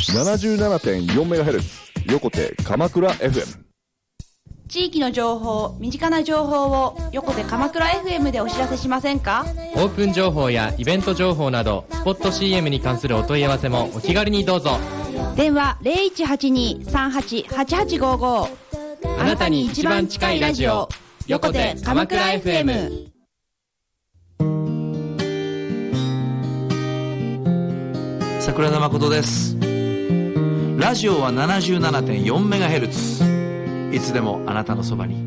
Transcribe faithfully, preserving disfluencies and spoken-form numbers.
ななじゅうななてんよんメガヘルツ 横手鎌倉 エフエム。 地域の情報、身近な情報を横手鎌倉 エフエム でお知らせしませんか？ オープン情報やイベント情報などスポット シーエム に関するお問い合わせもお気軽にどうぞ。 電話 ゼロいちはちに さんはちはちはちごご。あなたに一番近いラジオ、横手鎌倉 エフエム。 桜田誠です。ラジオは ななじゅうななてんよんメガヘルツ、 いつでもあなたのそばに。